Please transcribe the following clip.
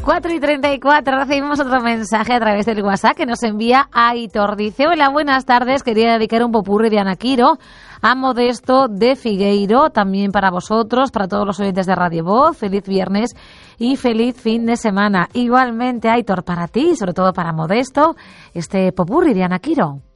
4:34, recibimos otro mensaje a través del WhatsApp que nos envía Aitor. Dice: hola, buenas tardes, quería dedicar un popurrí de Ana Quiro a Modesto de Figueiro, también para vosotros, para todos los oyentes de Radio Voz. Feliz viernes y feliz fin de semana. Igualmente, Aitor, para ti y sobre todo para Modesto, este popurrí de Ana Quiro.